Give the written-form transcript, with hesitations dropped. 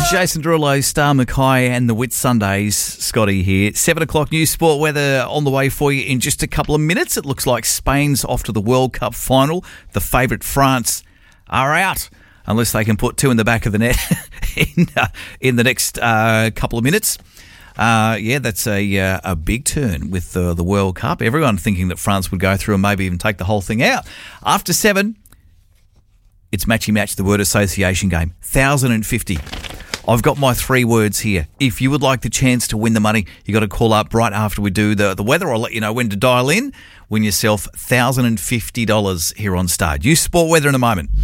Jason Derulo, Star Mackay and the Whit Sundays. Scotty here. 7 o'clock news sport weather on the way for you in just a couple of minutes. It looks like Spain's off to the World Cup final. The favourite France are out unless they can put two in the back of the net in the next couple of minutes. That's a big turn with the World Cup. Everyone thinking that France would go through and maybe even take the whole thing out. After 7, it's Matchy Match, the word association game. 1,050. I've got my 3 words here. If you would like the chance to win the money, you got to call up right after we do the weather. I'll let you know when to dial in. Win yourself $1,050 here on Star. Use sport weather in a moment.